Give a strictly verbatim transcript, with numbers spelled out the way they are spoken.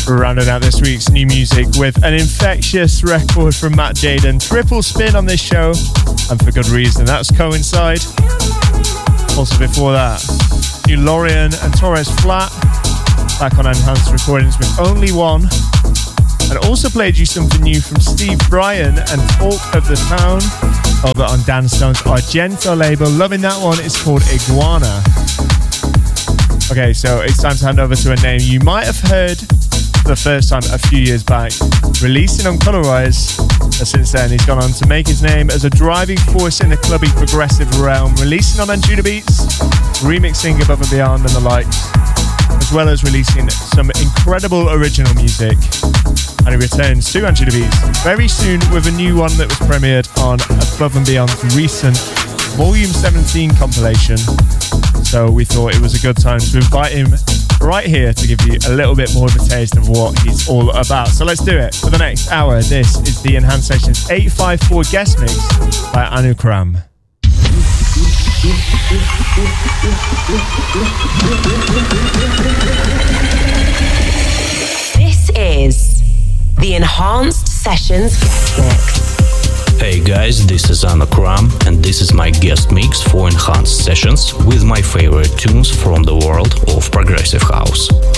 Rounding out this week's new music with an infectious record from Matt Jaden. Triple spin on this show, and for good reason. That's Coincide. Also before that, new Lorien and Torres Flat, back on Enhanced Recordings with Only One. And also played you something new from Steve Bryan and Talk of the Town over on Dan Stone's Argento label. Loving that one. It's called Iguana. Okay, so it's time to hand over to a name you might have heard for the first time a few years back, releasing on Colorize. And since then, he's gone on to make his name as a driving force in the clubby progressive realm, releasing on Anjunabeats, remixing Above and Beyond and the likes, as well as releasing some incredible original music. And he returns to Anjunabeats very soon with a new one that was premiered on Above and Beyond's recent Volume seventeen compilation. So we thought it was a good time to invite him right here to give you a little bit more of a taste of what he's all about. So let's do it. For the next hour, this is the Enhanced Sessions eight five four guest mix by Anukram. This is the Enhanced Sessions guest mix. Hey guys, this is Anukram, and this is my guest mix for Enhanced Sessions with my favorite tunes from the world of Progressive House.